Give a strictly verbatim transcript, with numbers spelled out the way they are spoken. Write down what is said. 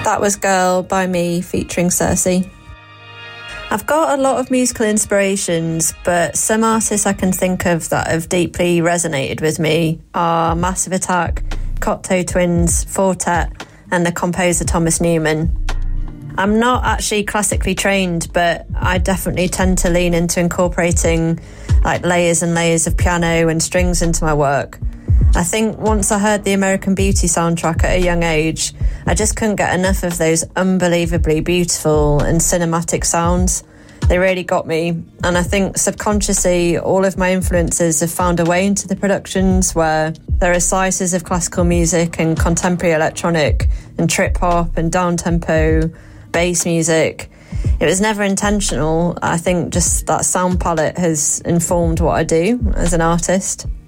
That was Girl by me, featuring Cersei. I've got a lot of musical inspirations, but some artists I can think of that have deeply resonated with me are Massive Attack, Cocteau Twins, Fortet, and the composer Thomas Newman. I'm not actually classically trained, but I definitely tend to lean into incorporating like layers and layers of piano and strings into my work. I think once I heard the American Beauty soundtrack at a young age, I just couldn't get enough of those unbelievably beautiful and cinematic sounds. They really got me, and I think subconsciously all of my influences have found a way into the productions where there are slices of classical music and contemporary electronic and trip-hop and down-tempo bass music. It was never intentional. I think just that sound palette has informed what I do as an artist.